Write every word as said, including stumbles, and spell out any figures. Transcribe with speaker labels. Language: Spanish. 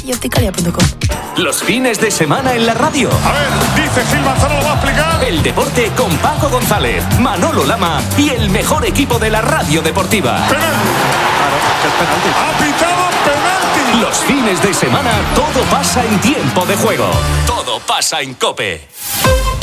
Speaker 1: y opticalia punto com.
Speaker 2: Los fines de semana en la radio.
Speaker 3: A ver, dice Gil Manzano, lo va a explicar.
Speaker 2: El deporte con Paco González, Manolo Lama y el mejor equipo de la radio deportiva.
Speaker 3: Penalti. Ha pitado penalti.
Speaker 2: Los fines de semana todo pasa en tiempo de juego. Todo pasa en COPE.